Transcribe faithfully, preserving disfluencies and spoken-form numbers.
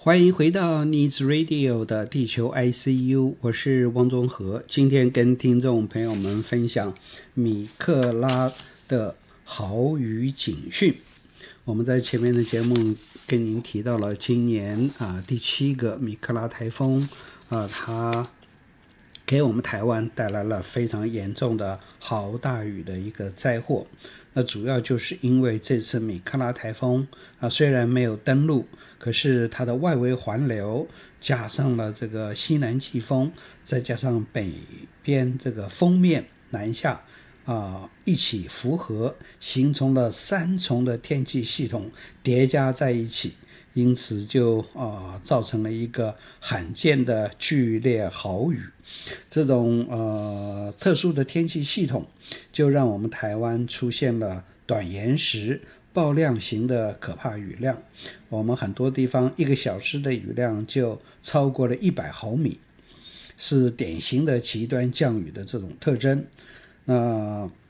欢迎回到 Needs Radio 的地球 I C U， 我是汪宗和。今天跟听众朋友们分享米克拉的豪雨警讯。我们在前面的节目跟您提到了今年啊第七个米克拉台风啊，它给我们台湾带来了非常严重的豪大雨的一个灾祸。那主要就是因为这次米克拉台风啊，虽然没有登陆，可是它的外围环流加上了这个西南季风，再加上北边这个锋面南下啊，一起符合，形成了三重的天气系统叠加在一起，因此就啊造成了一个罕见的剧烈豪雨。这种呃特殊的天气系统，就让我们台湾出现了短延时、爆量型的可怕雨量。我们很多地方一个小时的雨量就超过了一百毫米，是典型的极端降雨的这种特征。那